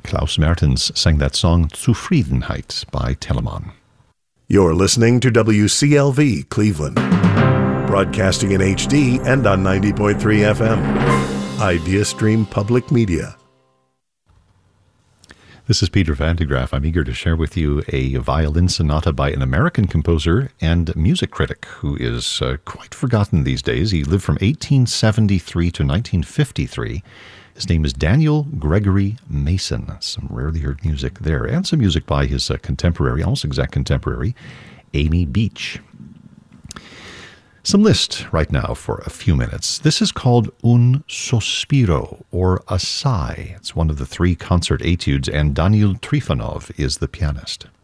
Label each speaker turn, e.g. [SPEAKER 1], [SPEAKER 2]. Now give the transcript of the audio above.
[SPEAKER 1] Klaus Mertens sang that song Zufriedenheit by Telemann.
[SPEAKER 2] You're listening to WCLV Cleveland, broadcasting in HD and on 90.3 FM. IdeaStream Public Media.
[SPEAKER 1] This is Peter Van de Graaff. I'm eager to share with you a violin sonata by an American composer and music critic who is quite forgotten these days. He lived from 1873 to 1953. His name is Daniel Gregory Mason. Some rarely heard music there, and some music by his contemporary, almost exact contemporary, Amy Beach. Some Liszt right now for a few minutes. This is called Un Sospiro, or a sigh. It's one of the 3 concert etudes, and Daniil Trifonov is the pianist.